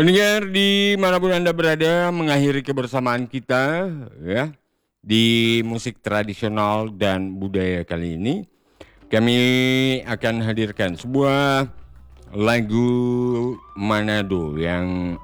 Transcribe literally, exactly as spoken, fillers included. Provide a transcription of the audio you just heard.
Pendengar dimanapun Anda berada, mengakhiri kebersamaan kita ya di musik tradisional dan budaya kali ini, kami akan hadirkan sebuah lagu Manado yang